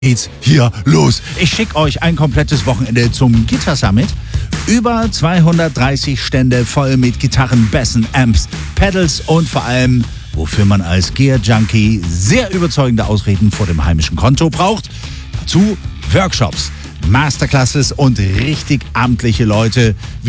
Geht's hier los. Ich schicke euch ein komplettes Wochenende zum Guitar Summit. Über 230 Stände voll mit Gitarren, Bässen, Amps, Pedals und vor allem, wofür man als Gear-Junkie sehr überzeugende Ausreden vor dem heimischen Konto braucht. Dazu Workshops, Masterclasses und richtig amtliche Leute wie